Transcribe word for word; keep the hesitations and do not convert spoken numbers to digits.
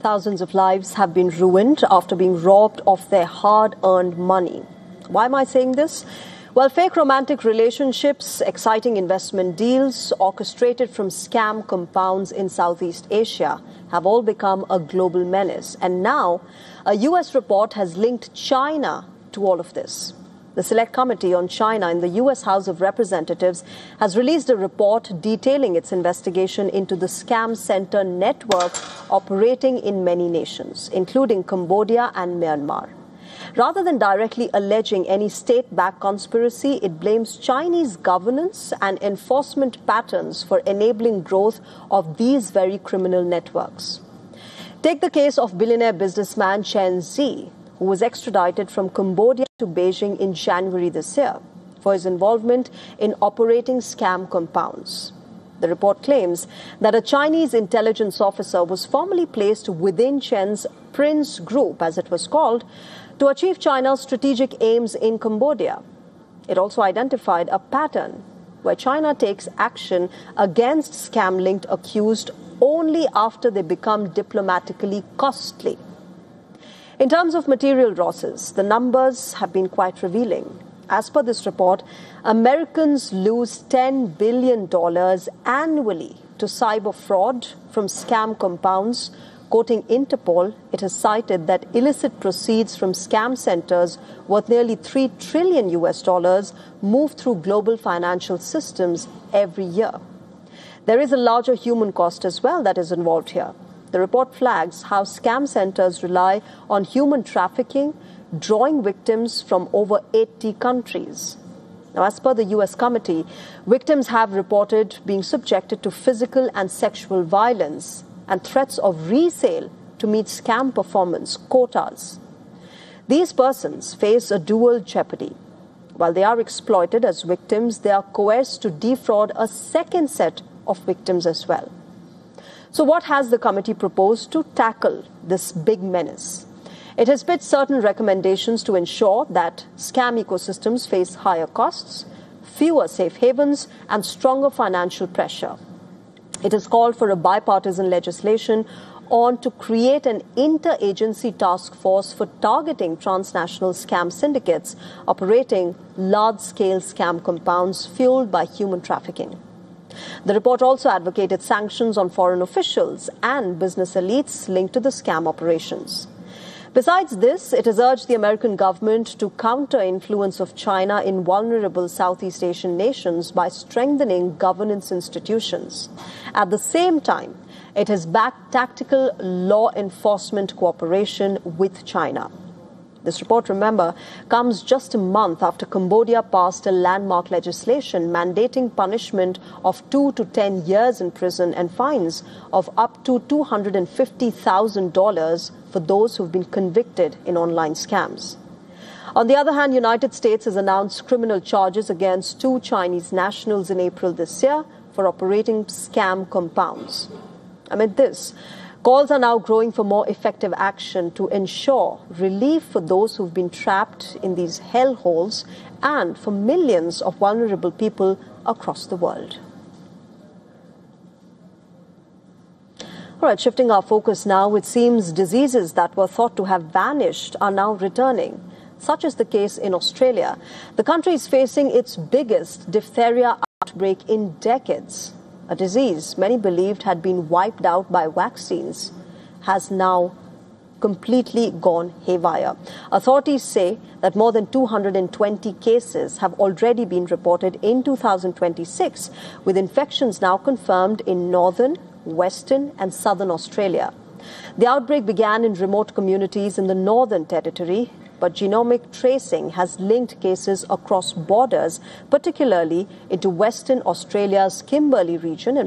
Thousands of lives have been ruined after being robbed of their hard-earned money. Why am I saying this? Well, fake romantic relationships, exciting investment deals orchestrated from scam compounds in Southeast Asia have all become a global menace. And now, a U S report has linked China to all of this. The Select Committee on China in the U S House of Representatives has released a report detailing its investigation into the scam center network operating in many nations, including Cambodia and Myanmar. Rather than directly alleging any state-backed conspiracy, it blames Chinese governance and enforcement patterns for enabling growth of these very criminal networks. Take the case of billionaire businessman Chen Zi, who was extradited from Cambodia to Beijing in January this year for his involvement in operating scam compounds. The report claims that a Chinese intelligence officer was formally placed within Chen's Prince Group, as it was called, to achieve China's strategic aims in Cambodia. It also identified a pattern where China takes action against scam-linked accused only after they become diplomatically costly. In terms of material losses, the numbers have been quite revealing. As per this report, Americans lose ten billion dollars annually to cyber fraud from scam compounds. Quoting Interpol, it has cited that illicit proceeds from scam centers worth nearly three trillion U S dollars move through global financial systems every year. There is a larger human cost as well that is involved here. The report flags how scam centers rely on human trafficking, drawing victims from over eighty countries. Now, as per the U S committee, victims have reported being subjected to physical and sexual violence and threats of resale to meet scam performance quotas. These persons face a dual jeopardy. While they are exploited as victims, they are coerced to defraud a second set of victims as well. So what has the committee proposed to tackle this big menace? It has pitched certain recommendations to ensure that scam ecosystems face higher costs, fewer safe havens, and stronger financial pressure. It has called for a bipartisan legislation on to create an interagency task force for targeting transnational scam syndicates operating large-scale scam compounds fueled by human trafficking. The report also advocated sanctions on foreign officials and business elites linked to the scam operations. Besides this, it has urged the American government to counter influence of China in vulnerable Southeast Asian nations by strengthening governance institutions. At the same time, it has backed tactical law enforcement cooperation with China. This report, remember, comes just a month after Cambodia passed a landmark legislation mandating punishment of two to ten years in prison and fines of up to two hundred fifty thousand dollars for those who have been convicted in online scams. On the other hand, United States has announced criminal charges against two Chinese nationals in April this year for operating scam compounds. Amid this, calls are now growing for more effective action to ensure relief for those who've been trapped in these hellholes and for millions of vulnerable people across the world. All right, shifting our focus now, it seems diseases that were thought to have vanished are now returning. Such is the case in Australia. The country is facing its biggest diphtheria outbreak in decades. A disease many believed had been wiped out by vaccines has now completely gone haywire. Authorities say that more than two hundred twenty cases have already been reported in two thousand twenty-six, with infections now confirmed in northern, western and southern Australia. The outbreak began in remote communities in the Northern Territory, but genomic tracing has linked cases across borders, particularly into Western Australia's Kimberley region and